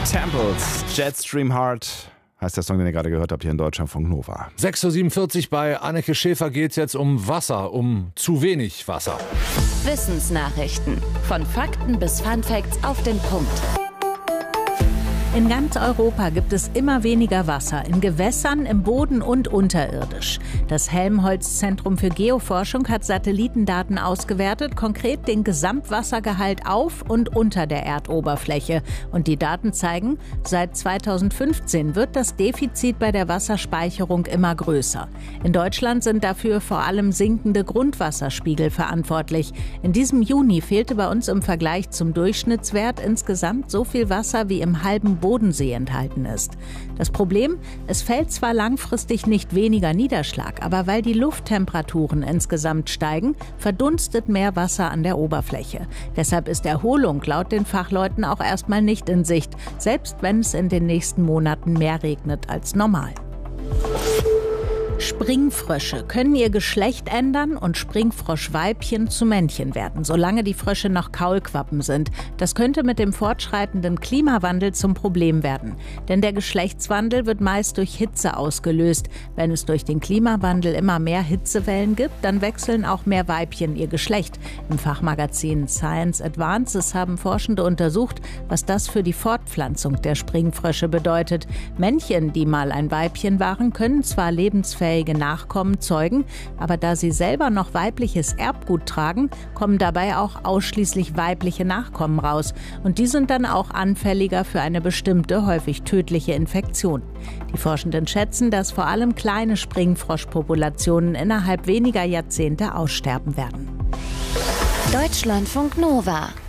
Temples, Jetstream Heart heißt der Song, den ihr gerade gehört habt hier in Deutschlandfunk Nova. 6:47 Uhr bei Anneke Schäfer geht es jetzt um Wasser, um zu wenig Wasser. Wissensnachrichten. Von Fakten bis Funfacts auf den Punkt. In ganz Europa gibt es immer weniger Wasser, in Gewässern, im Boden und unterirdisch. Das Helmholtz-Zentrum für Geoforschung hat Satellitendaten ausgewertet, konkret den Gesamtwassergehalt auf und unter der Erdoberfläche. Und die Daten zeigen, seit 2015 wird das Defizit bei der Wasserspeicherung immer größer. In Deutschland sind dafür vor allem sinkende Grundwasserspiegel verantwortlich. In diesem Juni fehlte bei uns im Vergleich zum Durchschnittswert insgesamt so viel Wasser wie im halben Bodensee enthalten ist. Das Problem, es fällt zwar langfristig nicht weniger Niederschlag, aber weil die Lufttemperaturen insgesamt steigen, verdunstet mehr Wasser an der Oberfläche. Deshalb ist Erholung laut den Fachleuten auch erstmal nicht in Sicht, selbst wenn es in den nächsten Monaten mehr regnet als normal. Springfrösche können ihr Geschlecht ändern und Springfroschweibchen zu Männchen werden, solange die Frösche noch Kaulquappen sind. Das könnte mit dem fortschreitenden Klimawandel zum Problem werden. Denn der Geschlechtswandel wird meist durch Hitze ausgelöst. Wenn es durch den Klimawandel immer mehr Hitzewellen gibt, dann wechseln auch mehr Weibchen ihr Geschlecht. Im Fachmagazin Science Advances haben Forschende untersucht, was das für die Fortpflanzung der Springfrösche bedeutet. Männchen, die mal ein Weibchen waren, können zwar lebensfähige Nachkommen zeugen, aber da sie selber noch weibliches Erbgut tragen, kommen dabei auch ausschließlich weibliche Nachkommen raus. Und die sind dann auch anfälliger für eine bestimmte, häufig tödliche Infektion. Die Forschenden schätzen, dass vor allem kleine Springfroschpopulationen innerhalb weniger Jahrzehnte aussterben werden. Deutschlandfunk Nova.